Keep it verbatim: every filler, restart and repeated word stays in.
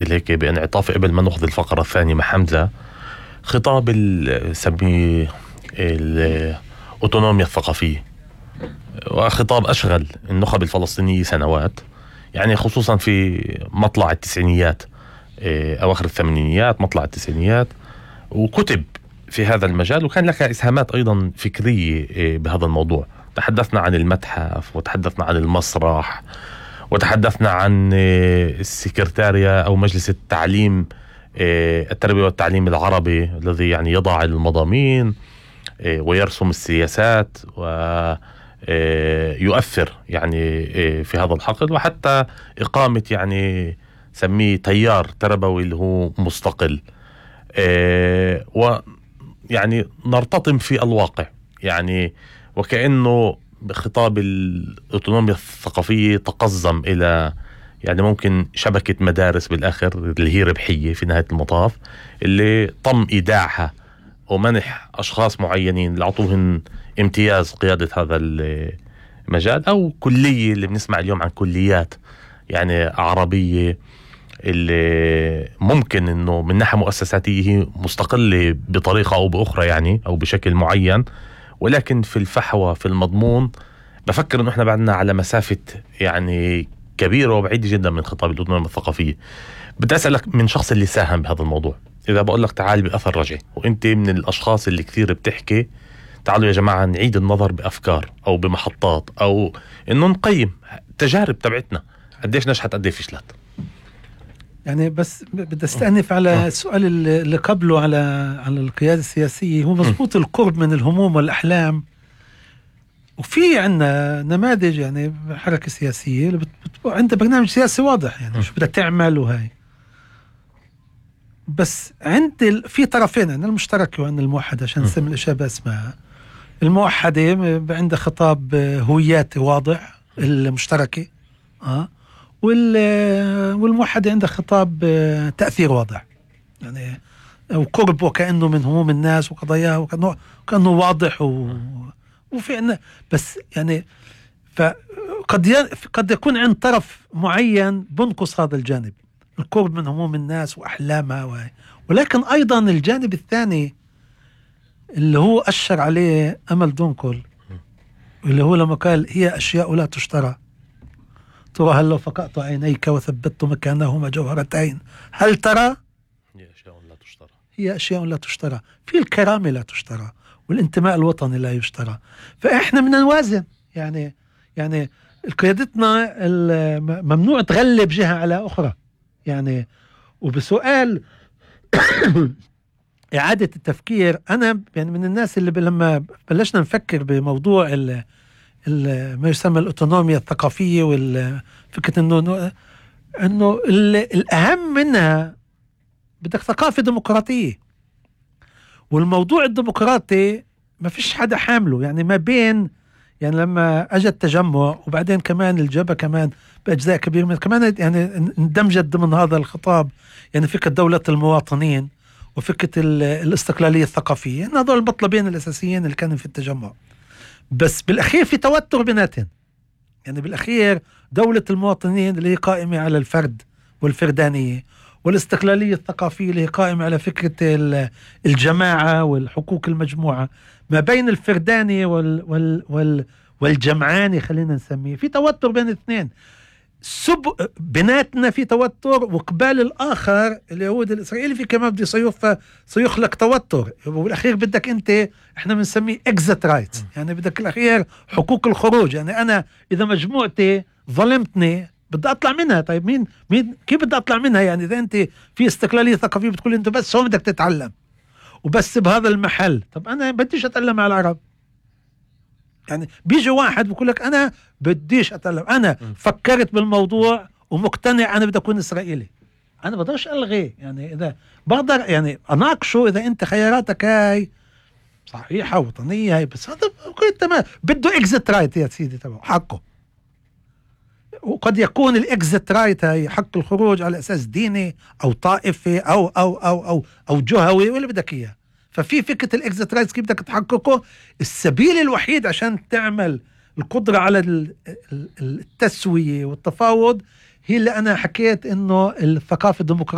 مثل هيك بانعطاف قبل ما ناخذ الفقرة الثانية مع حمزة، خطاب سميه الأوتونوميا الثقافية، وخطاب أشغل النخب الفلسطينية سنوات، يعني خصوصا في مطلع التسعينيات، أواخر الثمانينيات مطلع التسعينيات، وكتب في هذا المجال، وكان لك إسهامات أيضا فكرية بهذا الموضوع. تحدثنا عن المتحف، وتحدثنا عن المسرح، وتحدثنا عن السكرتارية أو مجلس التعليم التربية والتعليم العربي الذي يعني يضع المضامين ويرسم السياسات ويؤثر يعني في هذا الحقل، وحتى إقامة يعني سميه تيار تربوي اللي هو مستقل، ويعني نرتطم في الواقع، يعني وكأنه بخطاب الأوتونوميا الثقافية تقزم إلى يعني ممكن شبكة مدارس بالآخر اللي هي ربحية في نهاية المطاف، اللي تم إيداعها ومنح أشخاص معينين لعطوهن امتياز قيادة هذا المجال، أو كلية اللي بنسمع اليوم عن كليات يعني عربية اللي ممكن إنه من ناحية مؤسساتية هي مستقلة بطريقة أو بأخرى يعني أو بشكل معين، ولكن في الفحوى في المضمون بفكر إنه إحنا بعدنا على مسافة يعني كبيرة وبعيدة جدا من خطاب الأوتونوميا الثقافية. بدي أسألك من شخص اللي ساهم بهذا الموضوع، إذا بقول لك تعال بأثر رجعي، وإنت من الأشخاص اللي كثير بتحكي تعالوا يا جماعة نعيد النظر بأفكار أو بمحطات، أو إنه نقيم تجارب تبعتنا قديش نجحت قديش فشلت. يعني بس بدي استأنف على السؤال اللي قبله على على القيادة السياسية. هو مضبوط القرب من الهموم والأحلام، وفي عنا نماذج يعني حركة سياسية اللي عندها برنامج سياسي واضح يعني شو بدها تعمل وهاي، بس عند في طرفين، عندنا المشتركة وعندنا الموحدة عشان نسمي الأشياء باسمها. الموحدة عندها خطاب هوياتي واضح، المشتركة اه والموحدة عندها خطاب تأثير واضح يعني وقرب وكأنه من هموم الناس وقضاياها وكأنه, وكأنه واضح و... وفي عنا بس يعني فقد ي... قد يكون عند طرف معين بنقص هذا الجانب، القرب من هموم الناس وأحلامها و... ولكن أيضا الجانب الثاني اللي هو أشر عليه أمل دونكل، اللي هو لما قال هي أشياء لا تشترى، ترى هل لو فقأت عينيك وثبت مكانهما جوهرتين هل ترى؟ هي أشياء لا تشترى، هي أشياء لا تشترى. في الكرامة لا تشترى، والانتماء الوطني لا يشترى. فإحنا بدنا نوازن يعني يعني قيادتنا ممنوع تغلب جهة على أخرى يعني. وبسؤال إعادة التفكير، أنا يعني من الناس اللي لما بلشنا نفكر بموضوع ال ما يسمى الأوتونوميا الثقافية والفكرة إنه إنه الأهم منها بدك ثقافة ديمقراطية، والموضوع الديمقراطي ما فيش حدا حامله يعني ما بين يعني لما أجى التجمع وبعدين كمان الجبهة كمان بأجزاء كبيرة من كمان يعني اندمجت ضمن هذا الخطاب يعني فكرة دولة المواطنين وفكرة الاستقلالية الثقافية، هذول المطلبين الأساسيين اللي كانوا في التجمع. بس بالأخير في توتر بيناتهم يعني بالأخير دولة المواطنين اللي هي قائمة على الفرد والفردانية، والاستقلالية الثقافية اللي هي قائمة على فكرة الجماعة والحقوق المجموعة، ما بين الفردانية وال وال وال والجمعاني خلينا نسميه، في توتر بين الاثنين. سب بيناتنا في توتر، وقبال الآخر اليهود الإسرائيلي في كمان بده يصيف سيخلق توتر، وبالأخير بدك أنت إحنا بنسميه exit rights يعني بدك الأخير حقوق الخروج. يعني أنا إذا مجموعتي ظلمتني بدي أطلع منها، طيب مين مين كيف بدي أطلع منها يعني؟ إذا أنت في استقلالية ثقافية بتقول أنت بس هون بدك تتعلم وبس بهذا المحل، طب أنا بديش أتعلم على العرب يعني. بيجي واحد بقول لك أنا بديش أتعلم، أنا فكرت بالموضوع ومقتنع أنا بدي أكون إسرائيلي، أنا بقدرش ألغي يعني. إذا بقدر يعني أناقشه إذا أنت خياراتك هاي صحيحة وطنية هاي، بس هذا تمام بده إكزيت رايت يا سيدي تبعه حقه. وقد يكون الإكزيت رايت هاي حق الخروج على أساس ديني أو طائفي أو أو أو أو أو جهوي ولا بدك إياه. ففي فكرة الإكزيت رايتس كيف بدك تحققه؟ السبيل الوحيد عشان تعمل القدرة على التسوية والتفاوض هي اللي أنا حكيت إنه الثقافة الديمقراطية